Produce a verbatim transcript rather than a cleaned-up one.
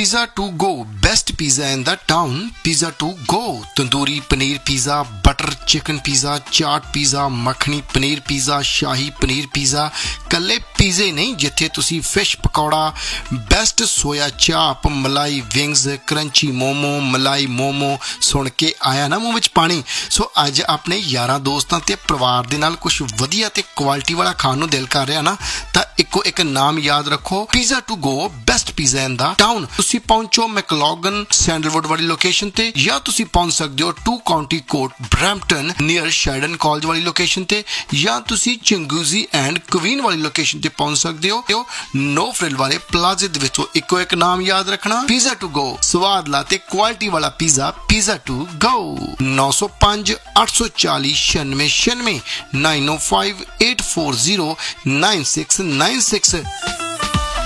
Pizza to go, best pizza in the town. Pizza to go, tandoori paneer pizza, butter chicken pizza, chaat pizza, makhani paneer pizza, shahi paneer pizza. कल्ले पिज़्ज़े नहीं जिथे तुसी fish pakora, best सोया चाप, मलाई wings, crunchy momo, मलाई मोमो सुन के आया ना मूँह विच पानी। सो अज अपने यारां दोस्तां ते परिवार दे नाल कुछ वधिया ते क्वालिटी वाला खाण नूं दिल कर रहा ना, तां इक्को एक नाम याद रखो, pizza to go, best pizza in the town. तुसी पहुंचो मैकलॉगन सैंडलवुड वाली लोकेशन ते, या तुसी पहुंच सकदे हो to county court Brampton near Sheldon college वाली लोकेशन ते, या तुसी चिंगूजी एंड क्वीन वाली लोकेशन ते पहुंच सकदे हो नो फ्रिल वाले प्लाजे दे विचों। इक्को एक नाम याद रखना, पिज़्ज़ा टू गो, स्वाद ला ते क्वालिटी वाला पिज़्ज़ा, पिज़्ज़ा टू गो। नौ सौ पांच अठ सौ चाली छियानवे छियानवे नाइन ओ five eight four zero nine six nine six.